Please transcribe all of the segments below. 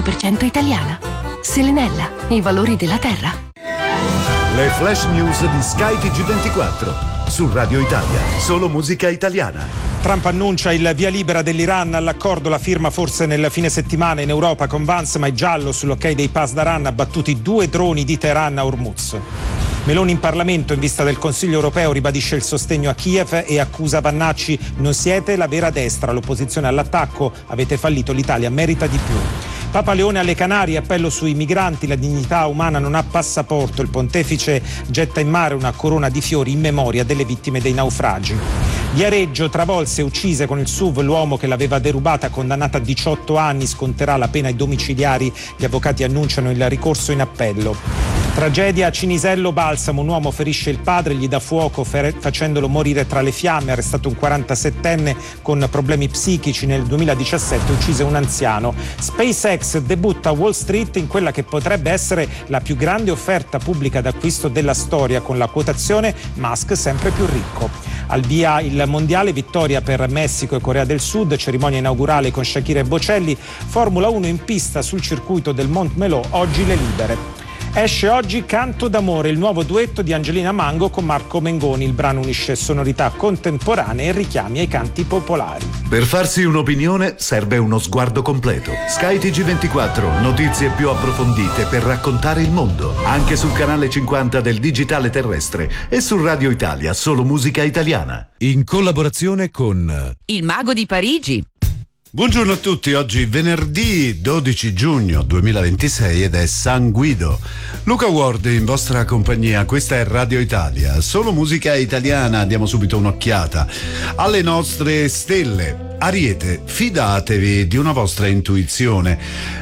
100% italiana. Selenella, i valori della terra. Le flash news di Sky TG24 su Radio Italia, solo musica italiana. Trump annuncia il via libera dell'Iran all'accordo, la firma forse nel fine settimana in Europa con Vance, ma è giallo sull'ok dei pass da RAN, abbattuti 2 droni di Teheran a Hormuz. Meloni in Parlamento in vista del Consiglio europeo ribadisce il sostegno a Kiev e accusa Vannacci: non siete la vera destra, l'opposizione all'attacco, avete fallito, l'Italia merita di più. Papa Leone alle Canarie, appello sui migranti, la dignità umana non ha passaporto, il pontefice getta in mare una corona di fiori in memoria delle vittime dei naufragi. Viareggio, travolse e uccise con il SUV l'uomo che l'aveva derubata, condannata a 18 anni, sconterà la pena ai domiciliari, gli avvocati annunciano il ricorso in appello. Tragedia a Cinisello Balsamo, un uomo ferisce il padre, gli dà fuoco facendolo morire tra le fiamme, arrestato un 47enne con problemi psichici, nel 2017 uccise un anziano. SpaceX debutta a Wall Street in quella che potrebbe essere la più grande offerta pubblica d'acquisto della storia, con la quotazione Musk sempre più ricco. Al via il mondiale, vittoria per Messico e Corea del Sud, cerimonia inaugurale con Shakira e Bocelli, Formula 1 in pista sul circuito del Montmelò, oggi le libere. Esce oggi Canto d'amore, il nuovo duetto di Angelina Mango con Marco Mengoni. Il brano unisce sonorità contemporanee e richiami ai canti popolari. Per farsi un'opinione serve uno sguardo completo. Sky TG24, notizie più approfondite per raccontare il mondo. Anche sul canale 50 del digitale terrestre e su Radio Italia, solo musica italiana. In collaborazione con Il Mago di Parigi. Buongiorno a tutti, oggi venerdì 12 giugno 2026 ed è San Guido. Luca Ward in vostra compagnia, questa è Radio Italia, solo musica italiana. Diamo subito un'occhiata alle nostre stelle. Ariete, fidatevi di una vostra intuizione,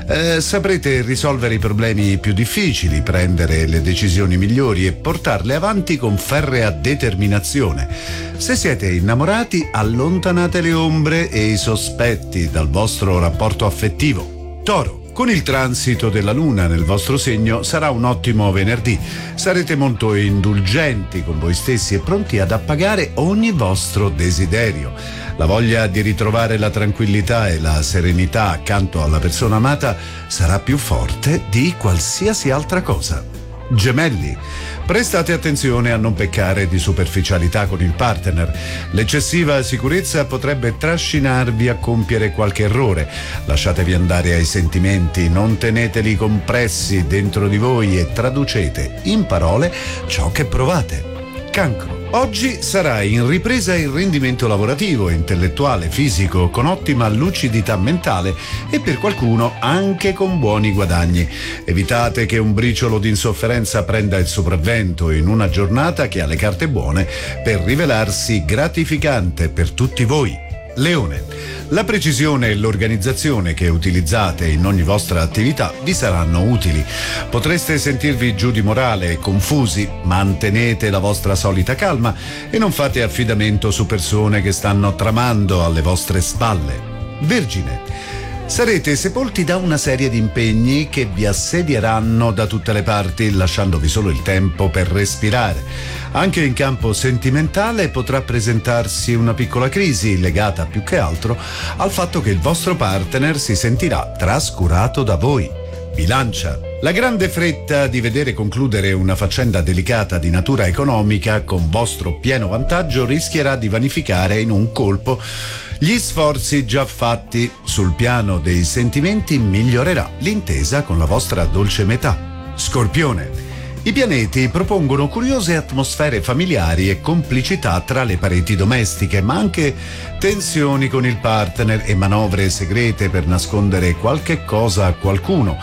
saprete risolvere i problemi più difficili, prendere le decisioni migliori e portarle avanti con ferrea determinazione. Se siete innamorati, allontanate le ombre e i sospetti dal vostro rapporto affettivo. Toro, con il transito della Luna nel vostro segno sarà un ottimo venerdì. Sarete molto indulgenti con voi stessi e pronti ad appagare ogni vostro desiderio. La voglia di ritrovare la tranquillità e la serenità accanto alla persona amata sarà più forte di qualsiasi altra cosa. Gemelli, prestate attenzione a non peccare di superficialità con il partner. L'eccessiva sicurezza potrebbe trascinarvi a compiere qualche errore. Lasciatevi andare ai sentimenti, non teneteli compressi dentro di voi e traducete in parole ciò che provate. Cancro. Oggi sarà in ripresa il rendimento lavorativo, intellettuale, fisico, con ottima lucidità mentale e per qualcuno anche con buoni guadagni. Evitate che un briciolo di insofferenza prenda il sopravvento in una giornata che ha le carte buone per rivelarsi gratificante per tutti voi. Leone. La precisione e l'organizzazione che utilizzate in ogni vostra attività vi saranno utili. Potreste sentirvi giù di morale e confusi, mantenete la vostra solita calma e non fate affidamento su persone che stanno tramando alle vostre spalle. Vergine. Sarete sepolti da una serie di impegni che vi assedieranno da tutte le parti, lasciandovi solo il tempo per respirare. Anche in campo sentimentale potrà presentarsi una piccola crisi legata più che altro al fatto che il vostro partner si sentirà trascurato da voi. Bilancia. La grande fretta di vedere concludere una faccenda delicata di natura economica con vostro pieno vantaggio rischierà di vanificare in un colpo gli sforzi già fatti. Sul piano dei sentimenti migliorerà l'intesa con la vostra dolce metà. Scorpione. I pianeti propongono curiose atmosfere familiari e complicità tra le pareti domestiche, ma anche tensioni con il partner e manovre segrete per nascondere qualche cosa a qualcuno.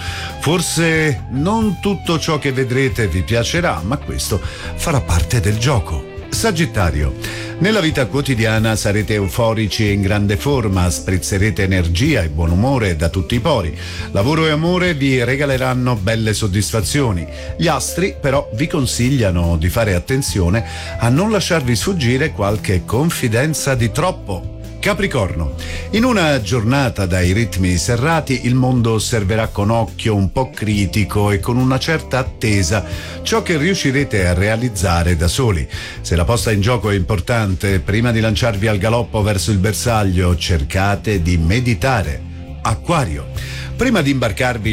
Forse non tutto ciò che vedrete vi piacerà, ma questo farà parte del gioco. Sagittario. Nella vita quotidiana sarete euforici e in grande forma, sprizzerete energia e buon umore da tutti i pori. Lavoro e amore vi regaleranno belle soddisfazioni. Gli astri però vi consigliano di fare attenzione a non lasciarvi sfuggire qualche confidenza di troppo. Capricorno. In una giornata dai ritmi serrati il mondo osserverà con occhio un po' critico e con una certa attesa ciò che riuscirete a realizzare da soli. Se la posta in gioco è importante, prima di lanciarvi al galoppo verso il bersaglio cercate di meditare. Acquario. Prima di imbarcarvi